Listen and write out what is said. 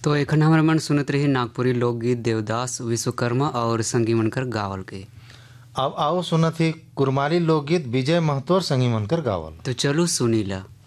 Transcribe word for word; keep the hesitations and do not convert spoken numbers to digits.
तो एखन हमारे मन सुनत रही नागपुरी लोकगीत देवदास विश्वकर्मा और संगी मनकर गावल के। अब आओ सुनत ही कुरमाली लोकगीत विजय महतो और संगी मनकर गावल। तो चलो सुनी ला।